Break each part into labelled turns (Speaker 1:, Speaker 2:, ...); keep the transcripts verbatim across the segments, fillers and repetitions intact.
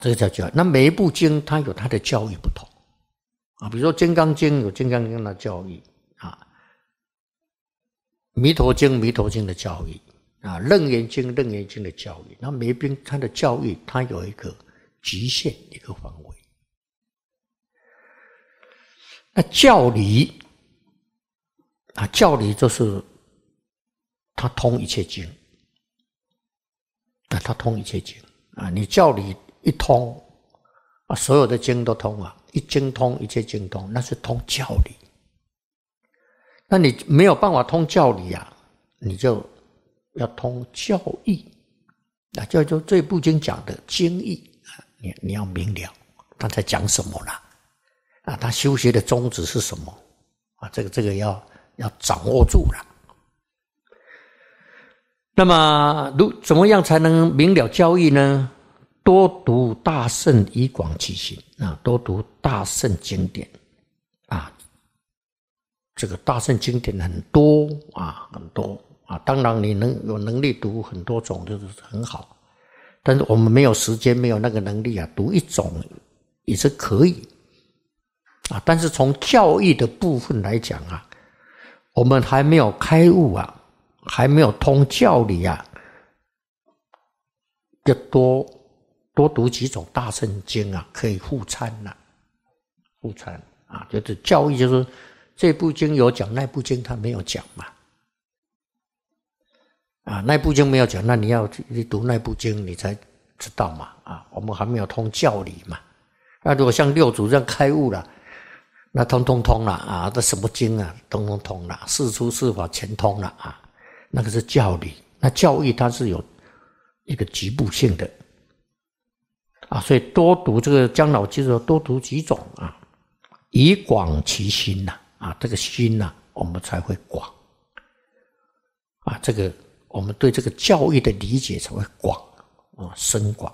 Speaker 1: 这个叫教育。那每一部经它有它的教义不同啊，比如说《金刚经》有《金刚经》的教义啊，《弥陀经》《弥陀经》的教义啊，《楞严经》《楞严经》的教义。那每一部它的教义它有一个局限，一个范围。那教理啊，教理就是它通一切经啊，它通一切经啊。你教理一通啊，所有的经都通啊，一经通一切经通，那是通教理。那你没有办法通教理啊，你就要通教义啊，就就这部经讲的经义啊，你你要明了他在讲什么啦。啊，他修学的宗旨是什么？啊，这个这个要要掌握住了。那么，如怎么样才能明了教义呢？多读大圣以广其心啊，多读大圣经典啊。这个大圣经典很多啊，很多啊。当然，你能有能力读很多种，就是很好。但是我们没有时间，没有那个能力啊，读一种也是可以。啊，但是从教义的部分来讲啊，我们还没有开悟啊，还没有通教理啊，要多多读几种大圣经啊，可以互参呐、啊，互参啊，就是教义，就是这部经有讲，那部经他没有讲嘛，啊，那部经没有讲，那你要去读那部经，你才知道嘛，啊，我们还没有通教理嘛，那如果像六祖这样开悟了。那通通通了啊！这什么经啊，通通通了，事出事法全通了啊！那个是教理，那教义它是有一个局部性的啊，所以多读这个姜老记说多读几种啊，以广其心呐啊，这个心呐、啊，我们才会广啊，这个我们对这个教义的理解才会广啊，深广。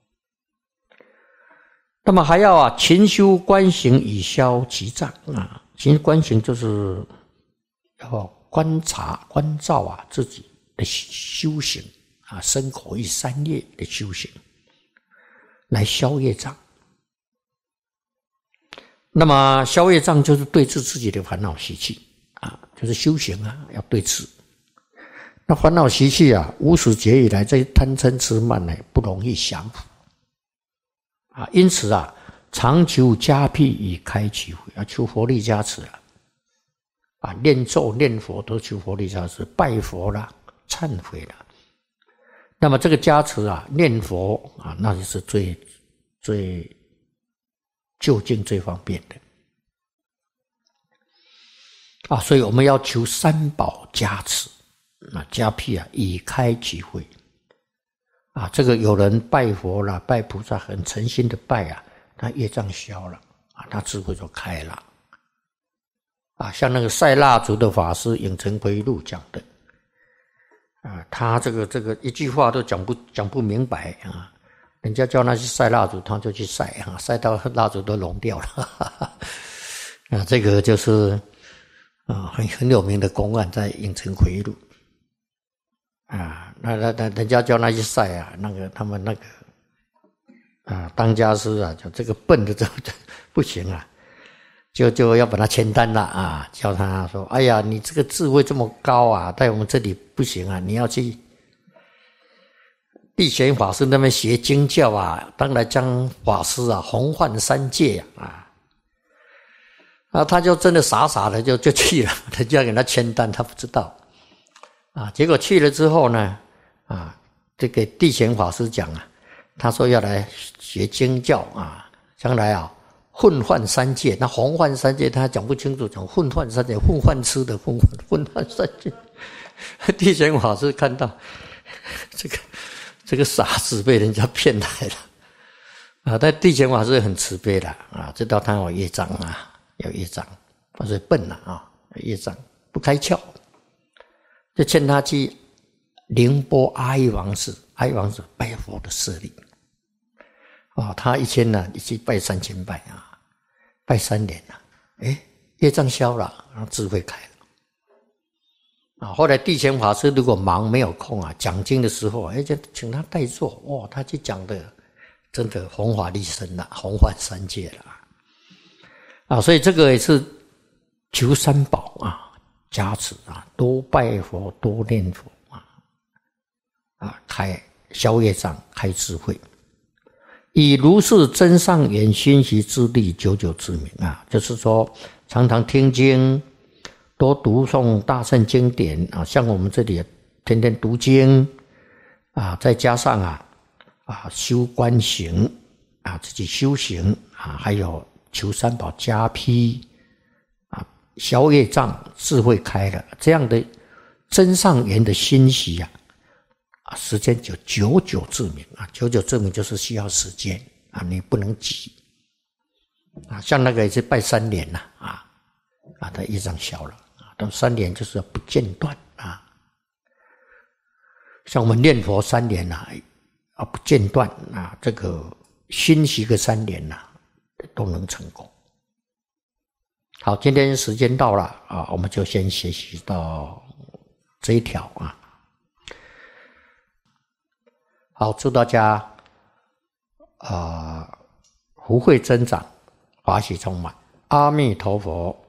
Speaker 1: 那么还要啊，勤修观行以消其障啊。勤修观行就是要观察、关照啊自己的修行啊，身口意三业的修行，来消业障。那么消业障就是对治自己的烦恼习气啊，就是修行啊，要对治。那烦恼习气啊，无始劫以来，这贪嗔痴慢呢，不容易降伏。啊，因此啊，常求加庇以开其慧，要求佛力加持啊！啊，念咒念佛都求佛力加持，拜佛啦，忏悔啦。那么这个加持啊，念佛啊，那就是最最就近最方便的啊！所以我们要求三宝加持啊，加庇啊，以开其慧。啊，这个有人拜佛啦，拜菩萨很诚心的拜啊，他业障消了啊，他智慧就开了啊。像那个晒蜡烛的法师影城回忆录讲的啊，他这个这个一句话都讲不讲不明白啊，人家叫他去晒蜡烛，他就去晒啊，晒到蜡烛都融掉了哈哈哈啊，这个就是啊很很有名的公案，在影城回忆录。啊，那那那人家叫他去晒啊，那个他们那个啊，当家师啊，就这个笨的这不行啊，就就要把他签单了啊，叫他说，哎呀，你这个智慧这么高啊，在我们这里不行啊，你要去地贤法师那边学经教啊，当来将法师啊弘范三界啊，啊，他就真的傻傻的就就去了，人家给他签单，他不知道。啊，结果去了之后呢，啊，这个地贤法师讲啊，他说要来学经教啊，将来啊混饭三界，那弘范三界他讲不清楚，讲混饭三界，混饭吃的混混饭三界。地贤法师看到这个这个傻子被人家骗来了啊，但地贤法师很慈悲的啊，知道他有业障啊，有业障，他是笨了啊，有业障不开窍。就劝他去宁波阿育王寺，阿育王寺拜佛的势力啊，他一天呢，一去拜三千拜啊，拜三年了，哎，业障消了，然后智慧开了啊。后来地贤法师如果忙没有空啊，讲经的时候，哎，就请他代坐，哇，他去讲的真的弘法利生了，弘法三界了啊！所以这个也是求三宝啊加持啊，多拜佛，多念佛啊啊，开消业障，开智慧，以如是真上缘熏习之力，久久之名啊，就是说常常听经，多读诵大乘经典啊，像我们这里天天读经啊，再加上啊啊修观行啊，自己修行啊，还有求三宝加披啊，消业障，智慧开了，这样的真上缘的欣喜啊，啊，时间就久久至明啊，久久至明就是需要时间啊，你不能急啊。像那个也是拜三年了啊，啊，他业障消了啊，到三年就是不间断啊。像我们念佛三年了啊，不间断啊，这个熏习个三年了，都能成功。好，今天时间到了啊，我们就先学习到这一条啊。好，祝大家啊、呃、福慧增长，法喜充满。阿弥陀佛。